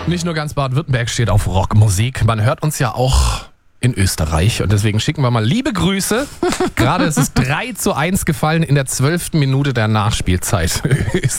Nicht nur ganz Baden-Württemberg steht auf Rockmusik. Man hört uns ja auch in Österreich und deswegen schicken wir mal liebe Grüße. Gerade ist es 3:1 gefallen in der 12. Minute der Nachspielzeit.